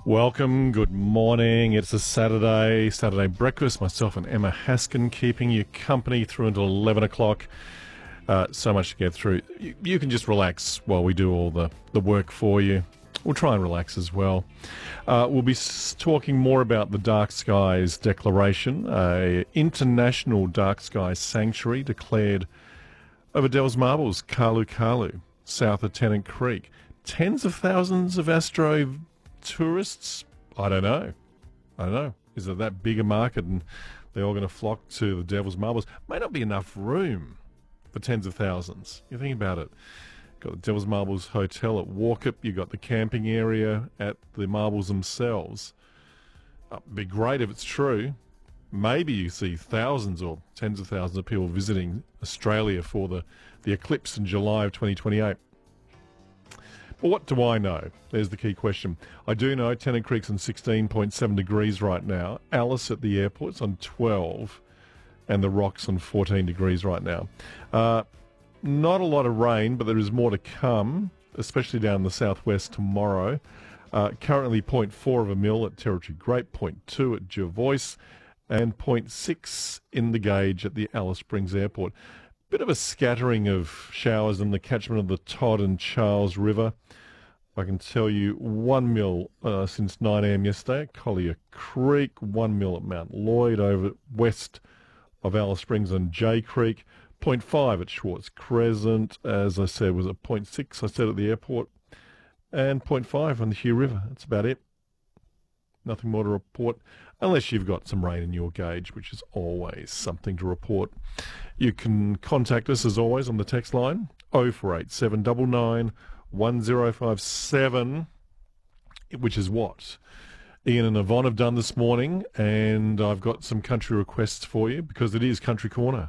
Welcome, good morning. It's a Saturday breakfast. Myself and Emma Haskin keeping you company through until 11 o'clock. So much to get through. You can just relax while we do all the work for you. We'll try and relax as well. We'll be talking more about the Dark Skies Declaration, a international dark skies sanctuary declared over Dells Marbles, Kalu Kalu, south of Tennant Creek. Tens of thousands of astro tourists? I don't know. Is it that big a market and they're all going to flock to the Devil's Marbles? May not be enough room for tens of thousands. You think about it. Got the Devil's Marbles Hotel at Walkup. You got the camping area at the Marbles themselves. It'd be great if it's true. Maybe you see thousands or tens of thousands of people visiting Australia for the eclipse in July of 2028. But what do I know? There's the key question. I do know Tennant Creek's on 16.7 degrees right now. Alice at the airport's on 12, and the Rock's on 14 degrees right now. Not a lot of rain, but there is more to come, especially down in the southwest tomorrow. Currently 0.4 of a mil at Territory Grape, 0.2 at Jervois, and 0.6 in the gauge at the Alice Springs Airport. Bit of a scattering of showers in the catchment of the Todd and Charles River. I can tell you 1 mil since 9 a.m. yesterday at Collier Creek, 1 mil at Mount Lloyd over west of Alice Springs and Jay Creek, 0.5 at Schwartz Crescent, as I said, was at 0.6, I said at the airport, and 0.5 on the Hugh River. That's about it. Nothing more to report, unless you've got some rain in your gauge, which is always something to report. You can contact us, as always, on the text line, 0487 799 1057, which is what Ian and Yvonne have done this morning, and I've got some country requests for you, because it is Country Corner.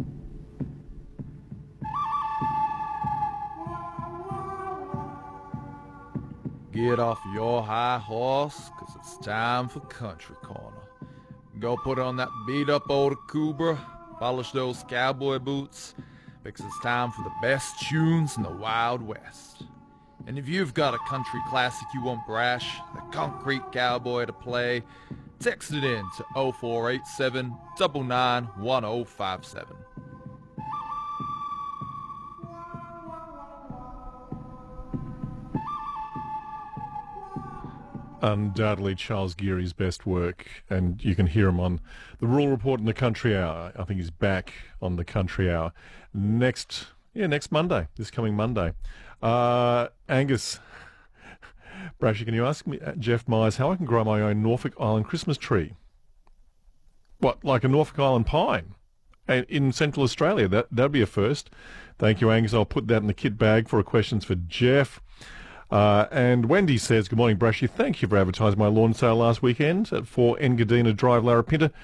Get off your high horse, 'cause it's time for Country Corner. Go put on that beat-up old Cobra, polish those cowboy boots, because it's time for the best tunes in the Wild West. And if you've got a country classic you want brash, the Concrete Cowboy to play, text it in to 0487 99 1057. Undoubtedly Charles Geary's best work, and you can hear him on the Rural Report in the Country Hour. I think he's back on the Country Hour next Monday, this coming Monday. Angus Brasher, can you ask me, Jeff Myers, how I can grow my own Norfolk Island Christmas tree? What, like a Norfolk Island pine? And in Central Australia, that'd be a first. Thank you, Angus. I'll put that in the kit bag for questions for Jeff. And Wendy says, good morning, Brashy. Thank you for advertising my lawn sale last weekend at 4 Engadina Drive, Larapinta.